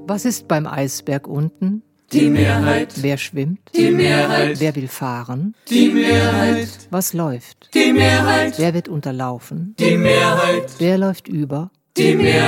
Was ist beim Eisberg unten? Die Mehrheit. Wer schwimmt? Die Mehrheit. Wer will fahren? Die Mehrheit. Was läuft? Die Mehrheit. Wer wird unterlaufen? Die Mehrheit. Wer läuft über? Die Mehrheit.